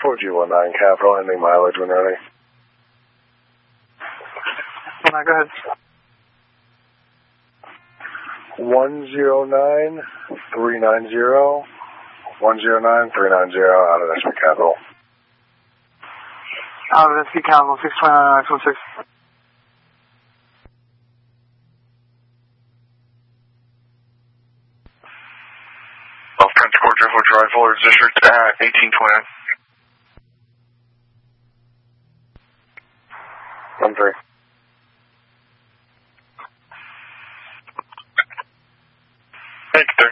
4G19 Capital, ending mileage when ready. Go ahead. 109390. 109390 out of SP Capital. Out of SP Capital, 629-916. Off Transport Drive, Fuller District at 1829. 13. Thank you, sir.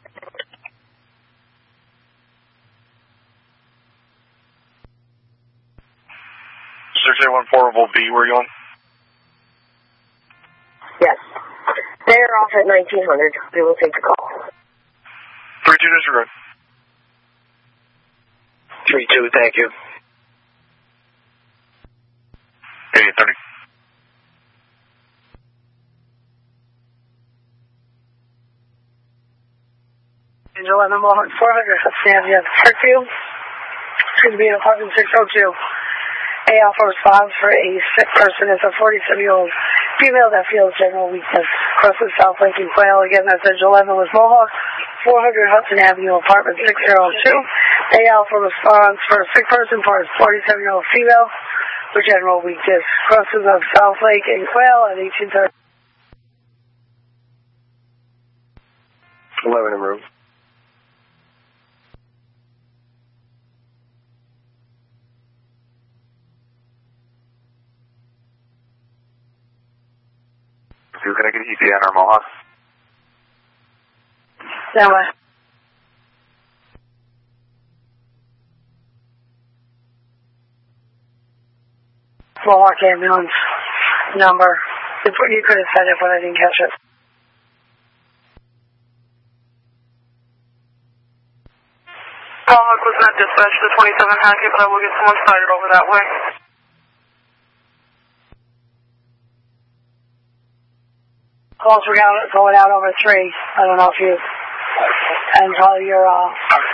Sergey 14 B, where are you on? Yes. They're off at 1900. We will take the call. 32 disregard. 32, thank you. 8830. Angel 11 Mohawk 400, Hudson Avenue, Parkview. Should be in apartment 602. A alpha response for a sick person. It's a 47-year-old female that feels general weakness. Crosses South Lake and Quail. Again, that's Angel 11 with Mohawk 400 Hudson Avenue, apartment 602. A alpha response for a sick person for a 47-year-old female with general weakness. Crosses of South Lake and Quail at 1830. 11 in room. Can I get ETA on our Mohawk? Stand by. Mohawk ambulance number. You could have said it, but I didn't catch it. Mohawk was not dispatched to 27 Hackett, but I will get someone started over that way. Calls were going out over 3. I don't know if you, and probably your